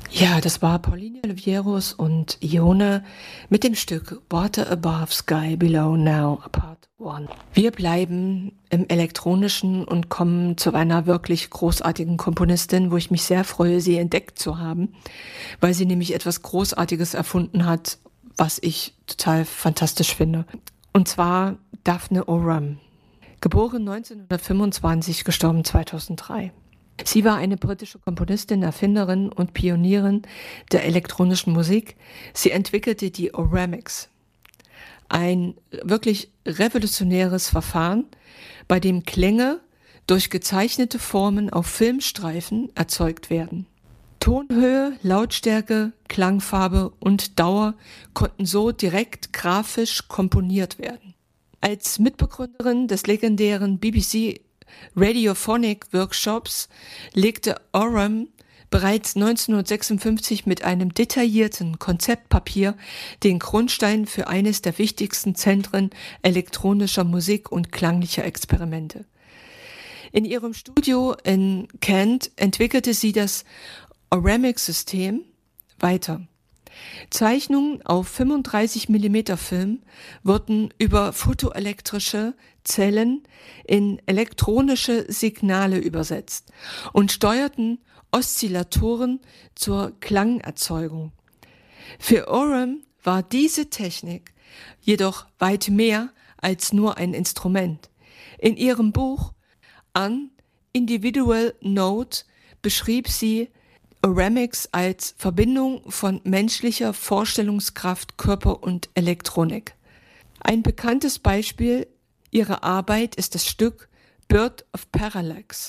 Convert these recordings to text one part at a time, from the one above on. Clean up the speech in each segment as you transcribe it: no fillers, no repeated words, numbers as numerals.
Ja, das war Pauline Oliveiros und Ione mit dem Stück Water Above, Sky Below Now, Part 1. Wir bleiben im Elektronischen und kommen zu einer wirklich großartigen Komponistin, wo ich mich sehr freue, sie entdeckt zu haben, weil sie nämlich etwas Großartiges erfunden hat, was ich total fantastisch finde. Und zwar Daphne Oram. Geboren 1925, gestorben 2003. Sie war eine britische Komponistin, Erfinderin und Pionierin der elektronischen Musik. Sie entwickelte die Oramics, ein wirklich revolutionäres Verfahren, bei dem Klänge durch gezeichnete Formen auf Filmstreifen erzeugt werden. Tonhöhe, Lautstärke, Klangfarbe und Dauer konnten so direkt grafisch komponiert werden. Als Mitbegründerin des legendären BBC Radiophonic Workshops legte Oram bereits 1956 mit einem detaillierten Konzeptpapier den Grundstein für eines der wichtigsten Zentren elektronischer Musik und klanglicher Experimente. In ihrem Studio in Kent entwickelte sie das Oramic-System weiter. Zeichnungen auf 35 mm Film wurden über photoelektrische Zellen in elektronische Signale übersetzt und steuerten Oszillatoren zur Klangerzeugung. Für Oram war diese Technik jedoch weit mehr als nur ein Instrument. In ihrem Buch An Individual Note beschrieb sie Oramics als Verbindung von menschlicher Vorstellungskraft, Körper und Elektronik. Ein bekanntes Beispiel ihrer Arbeit ist das Stück Bird of Parallax,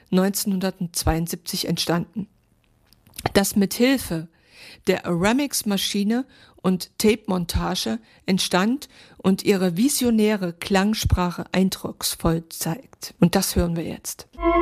1972 entstanden, das mit Hilfe der Oramics-Maschine und Tape-Montage entstand und ihre visionäre Klangsprache eindrucksvoll zeigt. Und das hören wir jetzt.